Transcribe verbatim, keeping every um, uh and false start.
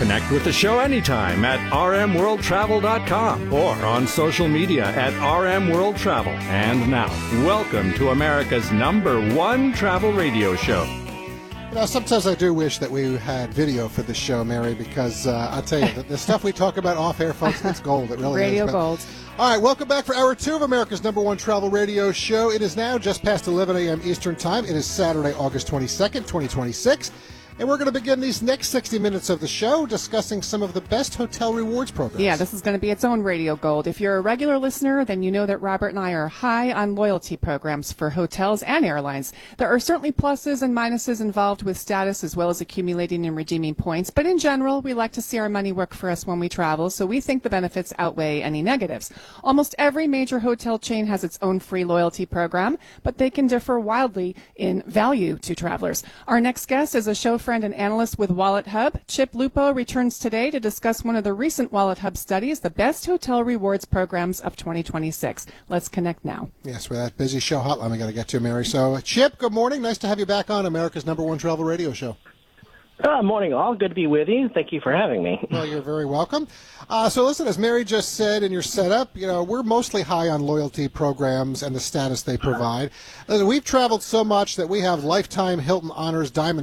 Connect with the show anytime at r m world travel dot com or on social media at R M World Travel. And now, welcome to America's number one travel radio show. You know, sometimes I do wish that we had video for this show, Mary, because uh, I'll tell you, the, the stuff we talk about off-air, folks, it's gold. It really Radio is. Radio gold. All right, welcome back for hour two of America's number one travel radio show. It is now just past eleven a.m. Eastern Time. It is Saturday, August twenty-second, twenty twenty-six. And we're going to begin these next sixty minutes of the show discussing some of the best hotel rewards programs. Yeah, this is going to be its own radio gold. If you're a regular listener, then you know that Robert and I are high on loyalty programs for hotels and airlines. There are certainly pluses and minuses involved with status as well as accumulating and redeeming points. But in general, we like to see our money work for us when we travel, so we think the benefits outweigh any negatives. Almost every major hotel chain has its own free loyalty program, but they can differ wildly in value to travelers. Our next guest is a show friend and analyst with Wallet Hub. Chip Lupo returns today to discuss one of the recent Wallet Hub studies, the best hotel rewards programs of twenty twenty-six. Let's connect now. Yes, with that busy show hotline we got to get to, Mary. So, Chip, good morning. Nice to have you back on America's number one travel radio show. Uh, morning, all. Good to be with you. Thank you for having me. Well, you're very welcome. Uh, so, listen, as Mary just said in your setup, you know, we're mostly high on loyalty programs and the status they provide. Listen, we've traveled so much that we have lifetime Hilton Honors Diamond